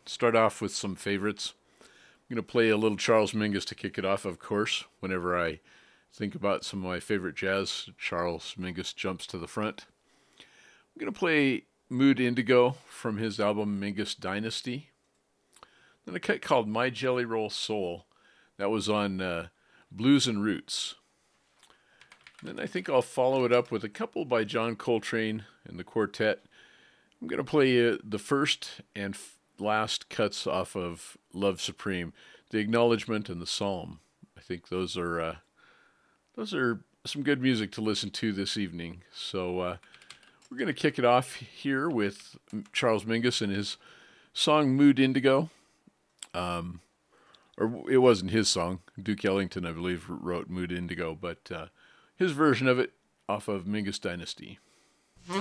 start off with some favorites. I'm going to play a little Charles Mingus to kick it off, of course. Whenever I think about some of my favorite jazz, Charles Mingus jumps to the front. I'm going to play Mood Indigo from his album Mingus Dynasty. Then a cut called My Jelly Roll Soul. That was on Blues and Roots. Then I think I'll follow it up with a couple by John Coltrane and the quartet. I'm going to play the first and last cuts off of Love Supreme, the Acknowledgement and the Psalm. I think those are some good music to listen to this evening. So we're going to kick it off here with Charles Mingus and his song Mood Indigo. Or it wasn't his song. Duke Ellington, I believe, wrote Mood Indigo, but his version of it off of Mingus Dynasty.